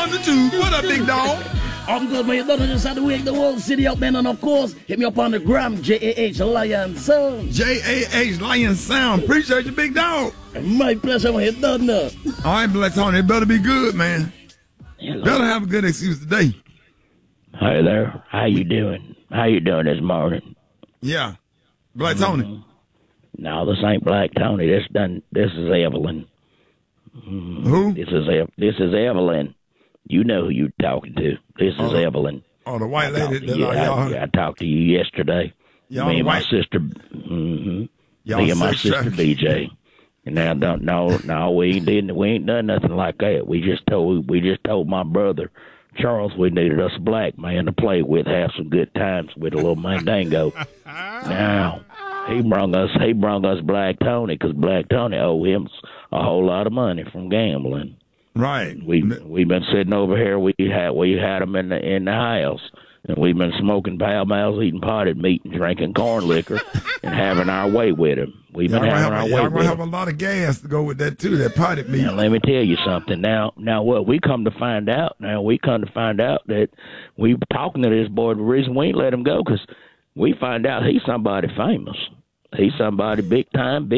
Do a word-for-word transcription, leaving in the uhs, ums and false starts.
on the tube. What up, big dog? I'm good, man. You don't just have to wake the whole city up, man. And of course, hit me up on the gram, J A H Lion Sound. J A H Lion Sound. Appreciate you, big dog. My pleasure, man. You done now. All right, Black Tony. It better be good, man. Hello. Better have a good excuse today. Hi there. How you doing? How you doing this morning? Yeah. Black Tony. Mm-hmm. No, this ain't Black Tony. This done. This is Evelyn. Mm, Who? This is Ev- This is Evelyn. You know who you're talking to. This is Oh, Evelyn. Oh, the white I talked lady to that you. are I, y'all. I talked to you yesterday. Y'all Me and my white- sister. Mm-hmm. Y'all Me and my sex sister traffic. B J. And now, don't no, no, we ain't didn't. We ain't done nothing like that. We just told. We just told my brother Charles we needed us a black man to play with, have some good times with a little mandango. Now he brung us. He brung us Black Tony because Black Tony owe him a whole lot of money from gambling. Right. We we've been sitting over here. We had we had him in the in the house, and we've been smoking Pall Malls, eating potted meat, and drinking corn liquor, and having our way with him. We've Y'all been gonna having have, our a, way y'all with gonna have him. a lot of gas to go with that too. That potted meat. Now let me tell you something. Now now what we come to find out. Now we come to find out that we were talking to this boy. The reason we ain't let him go because we find out he's somebody famous. He's somebody big time, big.